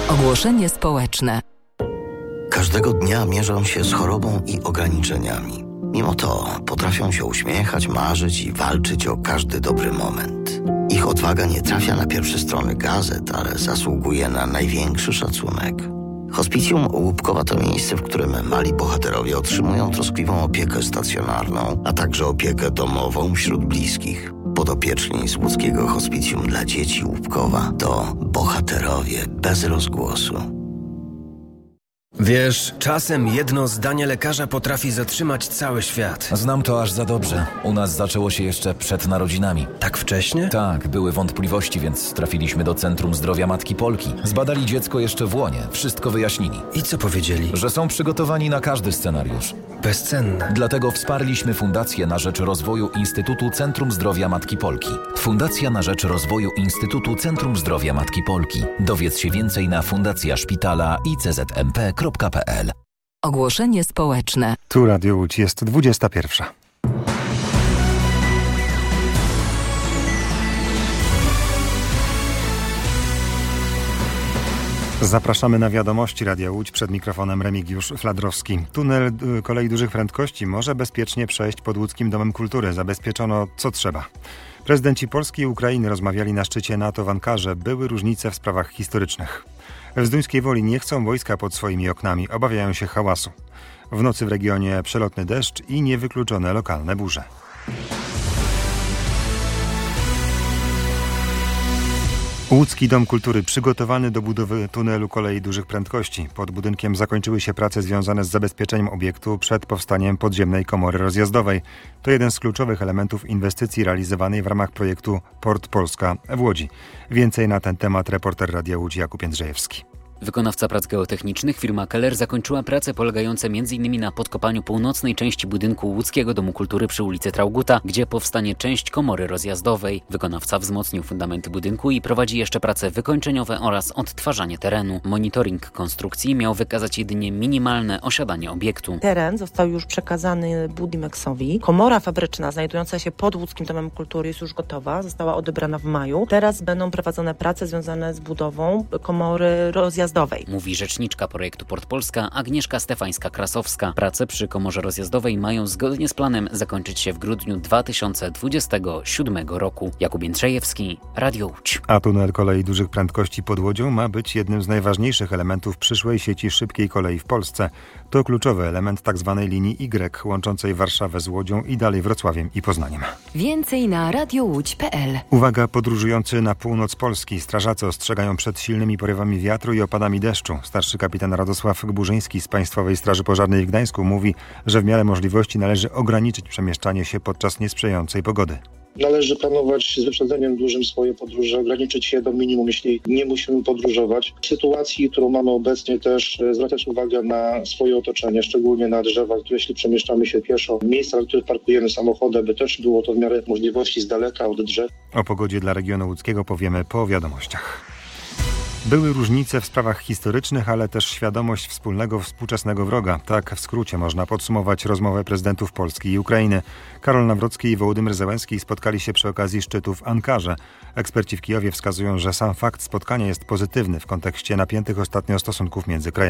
Ogłoszenie społeczne. Każdego dnia mierzą się z chorobą i ograniczeniami. Mimo to potrafią się uśmiechać, marzyć i walczyć o każdy dobry moment. Ich odwaga nie trafia na pierwsze strony gazet, ale zasługuje na największy szacunek. Hospicjum Łupkowa to miejsce, w którym mali bohaterowie otrzymują troskliwą opiekę stacjonarną, a także opiekę domową wśród bliskich. Podopieczni z łódzkiego Hospicjum dla Dzieci Łupkowa to bohaterowie bez rozgłosu. Wiesz, czasem jedno zdanie lekarza potrafi zatrzymać cały świat. Znam to aż za dobrze. U nas zaczęło się jeszcze przed narodzinami. Tak wcześnie? Tak, były wątpliwości, więc trafiliśmy do Centrum Zdrowia Matki Polki. Zbadali dziecko jeszcze w łonie, wszystko wyjaśnili. I co powiedzieli? Że są przygotowani na każdy scenariusz. Bezcenne. Dlatego wsparliśmy Fundację na rzecz rozwoju Instytutu Centrum Zdrowia Matki Polki. Fundacja na rzecz rozwoju Instytutu Centrum Zdrowia Matki Polki. Dowiedz się więcej na fundacjaszpitala iczmp.pl. Ogłoszenie społeczne. Tu Radio Łódź, jest 21. Zapraszamy na wiadomości Radia Łódź, przed mikrofonem Remigiusz Fladrowski. Tunel kolei dużych prędkości może bezpiecznie przejść pod Łódzkim Domem Kultury. Zabezpieczono co trzeba. Prezydenci Polski i Ukrainy rozmawiali na szczycie NATO w Ankarze. Były różnice w sprawach historycznych. W Zduńskiej Woli nie chcą wojska pod swoimi oknami, obawiają się hałasu. W nocy w regionie przelotny deszcz i niewykluczone lokalne burze. Łódzki Dom Kultury przygotowany do budowy tunelu kolei dużych prędkości. Pod budynkiem zakończyły się prace związane z zabezpieczeniem obiektu przed powstaniem podziemnej komory rozjazdowej. To jeden z kluczowych elementów inwestycji realizowanej w ramach projektu Port Polska w Łodzi. Więcej na ten temat reporter Radia Łódź Jakub Jędrzejewski. Wykonawca prac geotechnicznych, firma Keller, zakończyła prace polegające m.in. na podkopaniu północnej części budynku Łódzkiego Domu Kultury przy ulicy Traugutta, gdzie powstanie część komory rozjazdowej. Wykonawca wzmocnił fundamenty budynku i prowadzi jeszcze prace wykończeniowe oraz odtwarzanie terenu. Monitoring konstrukcji miał wykazać jedynie minimalne osiadanie obiektu. Teren został już przekazany Budimexowi. Komora fabryczna znajdująca się pod Łódzkim Domem Kultury jest już gotowa, została odebrana w maju. Teraz będą prowadzone prace związane z budową komory rozjazdowej. Mówi rzeczniczka projektu Port Polska Agnieszka Stefańska-Krasowska. Prace przy komorze rozjazdowej mają zgodnie z planem zakończyć się w grudniu 2027 roku. Jakub Jędrzejewski, Radio Łódź. A tunel kolei dużych prędkości pod Łodzią ma być jednym z najważniejszych elementów przyszłej sieci szybkiej kolei w Polsce. To kluczowy element tzw. linii Y łączącej Warszawę z Łodzią i dalej Wrocławiem i Poznaniem. Więcej na radiołódź.pl. Uwaga, podróżujący na północ Polski. Strażacy ostrzegają przed silnymi porywami wiatru i opadami deszczu. Starszy kapitan Radosław Gburzyński z Państwowej Straży Pożarnej w Gdańsku mówi, że w miarę możliwości należy ograniczyć przemieszczanie się podczas niesprzyjającej pogody. Należy planować z wyprzedzeniem dużym swoje podróże, ograniczyć je do minimum, jeśli nie musimy podróżować. W sytuacji, którą mamy obecnie, też zwracać uwagę na swoje otoczenie, szczególnie na drzewa, jeśli przemieszczamy się pieszo. Miejsca, w których parkujemy samochody, aby też było to w miarę możliwości z daleka od drzew. O pogodzie dla regionu łódzkiego powiemy po wiadomościach. Były różnice w sprawach historycznych, ale też świadomość wspólnego, współczesnego wroga. Tak w skrócie można podsumować rozmowę prezydentów Polski i Ukrainy. Karol Nawrocki i Wołodymyr Zełenski spotkali się przy okazji szczytu w Ankarze. Eksperci w Kijowie wskazują, że sam fakt spotkania jest pozytywny w kontekście napiętych ostatnio stosunków między krajami.